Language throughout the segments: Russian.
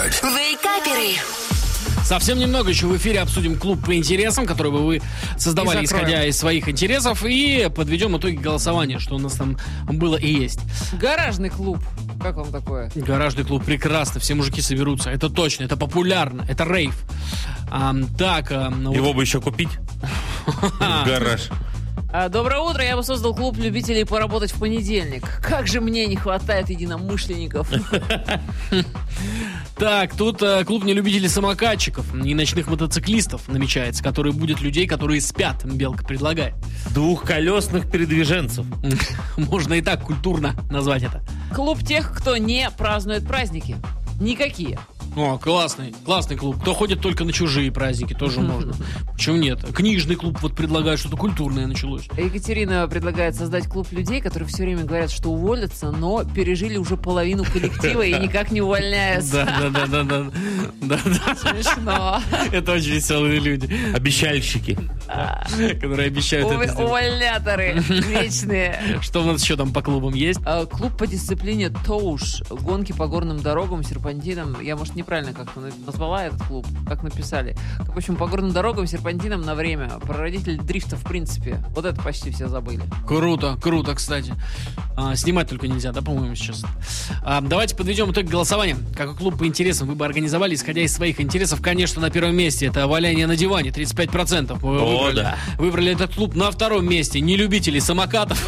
Рекорд. Вейкаперы. Совсем немного еще в эфире обсудим клуб по интересам, который бы вы создавали, исходя из своих интересов, и подведем итоги голосования, что у нас там было и есть. Гаражный клуб. Как вам такое? Гаражный клуб прекрасно, все мужики соберутся. Это точно, это популярно, это рейв. Его бы еще купить. Гараж. Доброе утро, я бы создал клуб любителей поработать в понедельник. Как же мне не хватает единомышленников. Так, тут клуб нелюбителей самокатчиков и ночных мотоциклистов намечается, который будет людей, которые спят, Белка предлагает. Двухколесных передвиженцев. Можно и так культурно назвать это. Клуб тех, кто не празднует праздники. Никакие. О, классный клуб. Кто ходит только на чужие праздники, тоже можно. Почему нет? Книжный клуб вот предлагает, что-то культурное началось. Екатерина предлагает создать клуб людей, которые все время говорят, что уволятся, но пережили уже половину коллектива и никак не увольняются. Да. Смешно. Это очень веселые люди. Обещальщики. Которые обещают это сделать. Увольняторы вечные. Что у нас еще там по клубам есть? Клуб по дисциплине ТОУШ. Гонки по горным дорогам, серпантинам. Я, может, неправильно как-то назвала этот клуб, как написали. В общем, по горным дорогам, серпантинам на время. Прародитель дрифта, в принципе. Вот это почти все забыли. Круто, кстати. Снимать только нельзя, да, по-моему, сейчас. Давайте подведем итог голосования. Какой клуб по интересам вы бы организовали, исходя из своих интересов? Конечно, на первом месте это валяние на диване, 35%. Выбрали этот клуб. На втором месте нелюбители самокатов,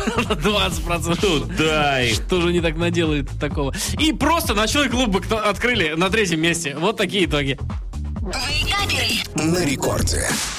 20%. Что же не так наделает такого? И просто ночной клуб бы открыли на третьем месте. Вот такие итоги. Вейкаперы. На рекорде.